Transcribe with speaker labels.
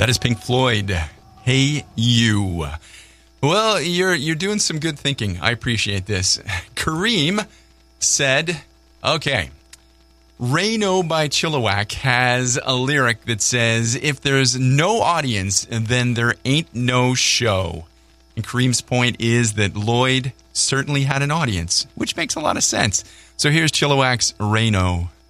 Speaker 1: That is Pink Floyd. Hey, you. Well, you're doing some good thinking. I appreciate this. Kareem said, okay, Reno by Chilliwack has a lyric that says, if there's no audience, then there ain't no show. And Kareem's point is that Lloyd certainly had an audience, which makes a lot of sense. So here's Chilliwack's Reno.